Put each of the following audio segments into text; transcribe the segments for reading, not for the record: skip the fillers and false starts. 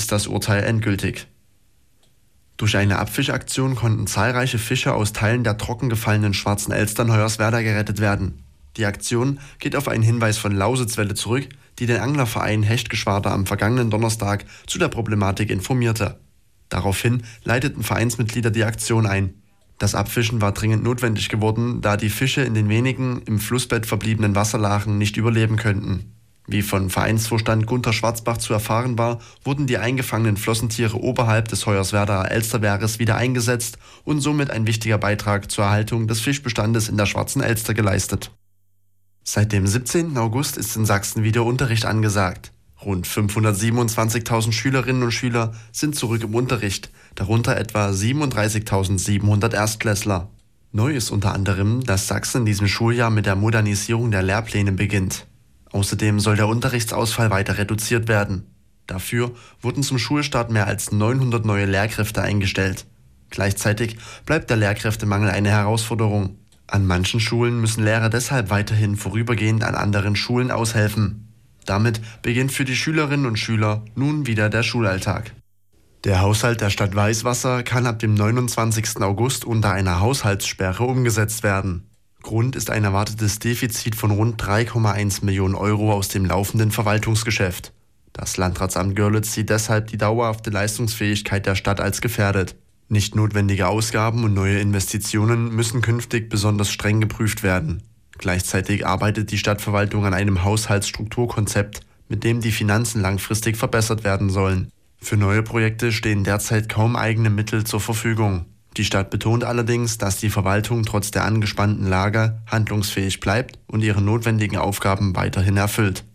ist das Urteil endgültig. Durch eine Abfischaktion konnten zahlreiche Fische aus Teilen der trockengefallenen Schwarzen Elster in Hoyerswerda gerettet werden. Die Aktion geht auf einen Hinweis von Lausitzwelle zurück, die den Anglerverein Hechtgeschwader am vergangenen Donnerstag zu der Problematik informierte. Daraufhin leiteten Vereinsmitglieder die Aktion ein. Das Abfischen war dringend notwendig geworden, da die Fische in den wenigen im Flussbett verbliebenen Wasserlachen nicht überleben könnten. Wie von Vereinsvorstand Gunter Schwarzbach zu erfahren war, wurden die eingefangenen Flossentiere oberhalb des Hoyerswerdaer Elsterwehres wieder eingesetzt und somit ein wichtiger Beitrag zur Erhaltung des Fischbestandes in der Schwarzen Elster geleistet. Seit dem 17. August ist in Sachsen wieder Unterricht angesagt. Rund 527.000 Schülerinnen und Schüler sind zurück im Unterricht, darunter etwa 37.700 Erstklässler. Neu ist unter anderem, dass Sachsen in diesem Schuljahr mit der Modernisierung der Lehrpläne beginnt. Außerdem soll der Unterrichtsausfall weiter reduziert werden. Dafür wurden zum Schulstart mehr als 900 neue Lehrkräfte eingestellt. Gleichzeitig bleibt der Lehrkräftemangel eine Herausforderung. An manchen Schulen müssen Lehrer deshalb weiterhin vorübergehend an anderen Schulen aushelfen. Damit beginnt für die Schülerinnen und Schüler nun wieder der Schulalltag. Der Haushalt der Stadt Weißwasser kann ab dem 29. August unter einer Haushaltssperre umgesetzt werden. Grund ist ein erwartetes Defizit von rund 3,1 Millionen Euro aus dem laufenden Verwaltungsgeschäft. Das Landratsamt Görlitz sieht deshalb die dauerhafte Leistungsfähigkeit der Stadt als gefährdet. Nicht notwendige Ausgaben und neue Investitionen müssen künftig besonders streng geprüft werden. Gleichzeitig arbeitet die Stadtverwaltung an einem Haushaltsstrukturkonzept, mit dem die Finanzen langfristig verbessert werden sollen. Für neue Projekte stehen derzeit kaum eigene Mittel zur Verfügung. Die Stadt betont allerdings, dass die Verwaltung trotz der angespannten Lage handlungsfähig bleibt und ihre notwendigen Aufgaben weiterhin erfüllt.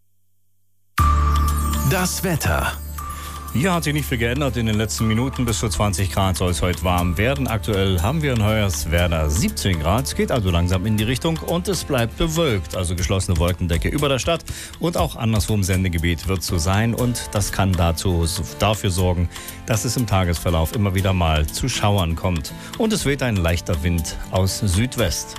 Das Wetter. Hier hat sich nicht viel geändert in den letzten Minuten. Bis zu 20 Grad soll es heute warm werden. Aktuell haben wir in Hoyerswerda 17 Grad. Es geht also langsam in die Richtung und es bleibt bewölkt. Also geschlossene Wolkendecke über der Stadt und auch anderswo im Sendegebiet wird so sein. Und das kann dafür sorgen, dass es im Tagesverlauf immer wieder mal zu Schauern kommt. Und es weht ein leichter Wind aus Südwest.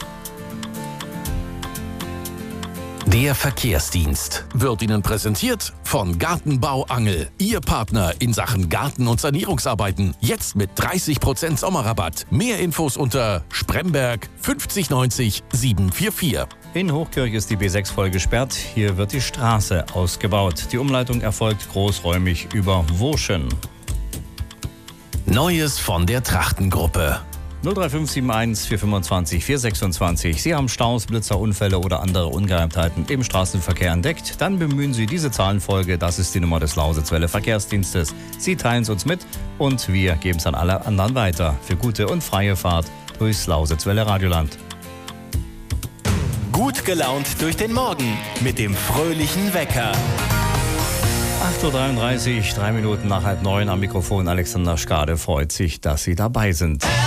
Der Verkehrsdienst wird Ihnen präsentiert von Gartenbau Angel. Ihr Partner in Sachen Garten- und Sanierungsarbeiten. Jetzt mit 30% Sommerrabatt. Mehr Infos unter Spremberg 5090 744. In Hochkirch ist die B6 voll gesperrt. Hier wird die Straße ausgebaut. Die Umleitung erfolgt großräumig über Wurschen. Neues von der Trachtengruppe. 03571 425 426. Sie haben Staus, Blitzer, Unfälle oder andere Ungereimtheiten im Straßenverkehr entdeckt? Dann bemühen Sie diese Zahlenfolge. Das ist die Nummer des Lausitzwelle Verkehrsdienstes. Sie teilen es uns mit und wir geben es an alle anderen weiter. Für gute und freie Fahrt durchs Lausitzwelle Radioland. Gut gelaunt durch den Morgen mit dem fröhlichen Wecker. 8.33 Uhr, 3 Minuten nach 8:30 am Mikrofon. Alexander Skade freut sich, dass Sie dabei sind.